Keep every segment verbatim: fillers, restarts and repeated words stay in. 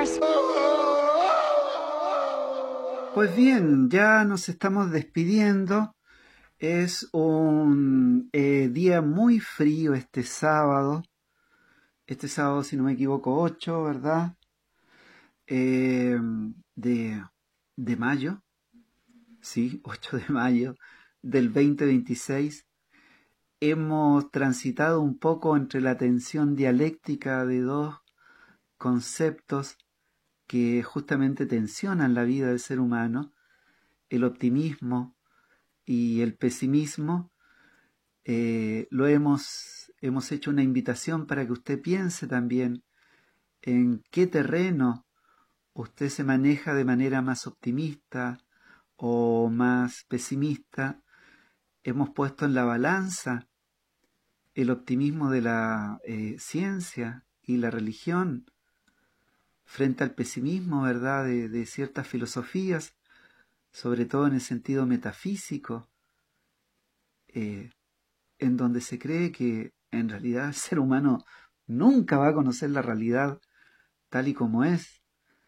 Mars. Pues bien, ya nos estamos despidiendo. Es un eh, día muy frío este sábado. Este sábado, si no me equivoco, ocho, ¿verdad? Eh, de, de mayo. Sí, ocho de mayo del veinte veintiséis. Hemos transitado un poco entre la tensión dialéctica de dos conceptos que justamente tensionan la vida del ser humano, el optimismo y el pesimismo. Eh, lo hemos, hemos hecho una invitación para que usted piense también en qué terreno usted se maneja de manera más optimista o más pesimista. Hemos puesto en la balanza el optimismo de la eh, ciencia y la religión frente al pesimismo, ¿verdad?, de, de ciertas filosofías, sobre todo en el sentido metafísico, eh, en donde se cree que en realidad el ser humano nunca va a conocer la realidad tal y como es.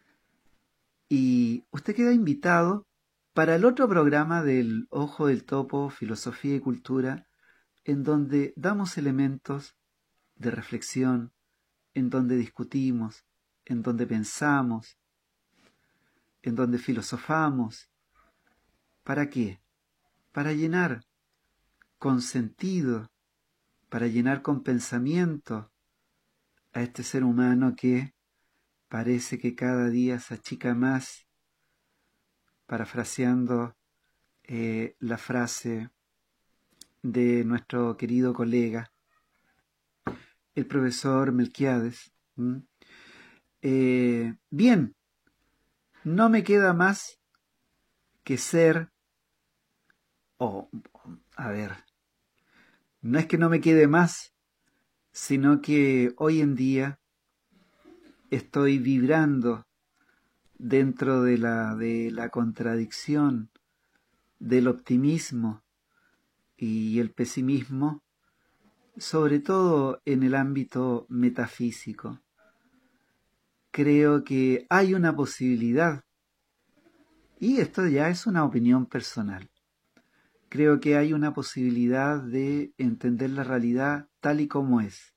Y usted queda invitado para el otro programa del Ojo del Topo, Filosofía y Cultura, en donde damos elementos de reflexión, en donde discutimos, en donde pensamos, en donde filosofamos. ¿Para qué? Para llenar con sentido, para llenar con pensamiento a este ser humano que parece que cada día se achica más, parafraseando eh, la frase de nuestro querido colega, el profesor Melquiades. ¿Mm? Eh, bien, no me queda más que ser, o, oh, a ver, no es que no me quede más, sino que hoy en día estoy vibrando dentro de la, de la contradicción del optimismo y el pesimismo, sobre todo en el ámbito metafísico. Creo que hay una posibilidad, y esto ya es una opinión personal, creo que hay una posibilidad de entender la realidad tal y como es.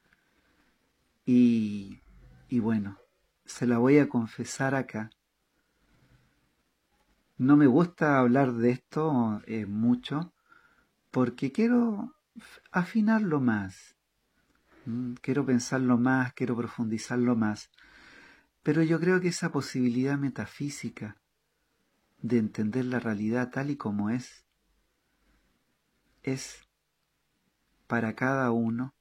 Y, y bueno, se la voy a confesar acá. No me gusta hablar de esto eh, mucho, porque quiero afinarlo más, ¿m? Quiero pensarlo más, quiero profundizarlo más, pero yo creo que esa posibilidad metafísica de entender la realidad tal y como es, es para cada uno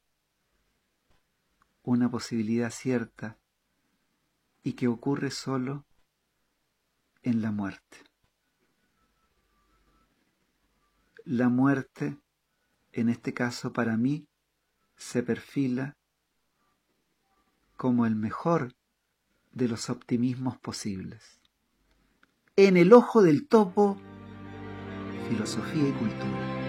una posibilidad cierta y que ocurre solo en la muerte. La muerte, en este caso para mí, se perfila como el mejor de los optimismos posibles. En el Ojo del Topo, Filosofía y Cultura.